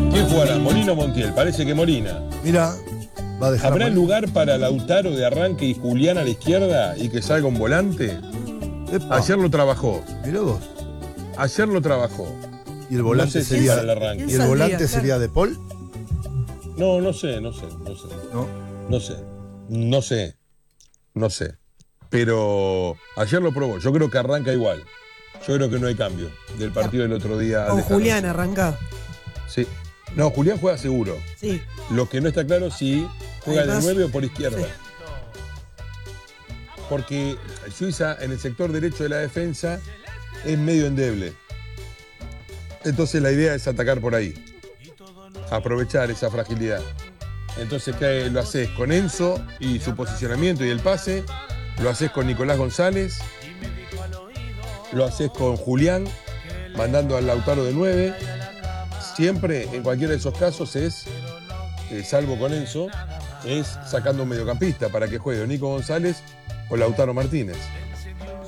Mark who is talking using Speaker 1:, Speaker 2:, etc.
Speaker 1: ¿Quién jugará? ¿Molina o Montiel? Parece que Molina.
Speaker 2: Mira, va a dejar.
Speaker 1: ¿Habrá lugar para Lautaro de arranque y Julián a la izquierda y que salga un volante?
Speaker 2: Epa,
Speaker 1: Ayer lo trabajó.
Speaker 2: mirá vos.
Speaker 1: Ayer lo trabajó.
Speaker 2: Y el volante
Speaker 1: No sé si
Speaker 2: sería.
Speaker 1: para el arranque.
Speaker 2: ¿Y el volante sería De Paul?
Speaker 1: No, no sé.
Speaker 2: ¿No?
Speaker 1: No sé. Pero ayer lo probó. Yo creo que arranca igual. Yo creo que no hay cambio del partido del otro día.
Speaker 3: Con
Speaker 1: de
Speaker 3: Julián
Speaker 1: Janoche.
Speaker 3: arranca.
Speaker 1: Sí. No, Julián juega seguro.
Speaker 3: Sí.
Speaker 1: Lo que no está claro si juega de
Speaker 3: Además,
Speaker 1: 9 o por izquierda.
Speaker 3: sí.
Speaker 1: Porque Suiza en el sector derecho de la defensa es medio endeble. Entonces la idea es atacar por ahí. Aprovechar esa fragilidad. Entonces ¿qué lo haces con Enzo y su posicionamiento y el pase? Lo haces con Nicolás González. Lo haces con Julián, mandando al Lautaro de 9. Siempre, en cualquiera de esos casos, es, salvo con Enzo, es sacando un mediocampista para que juegue o Nico González o Lautaro Martínez.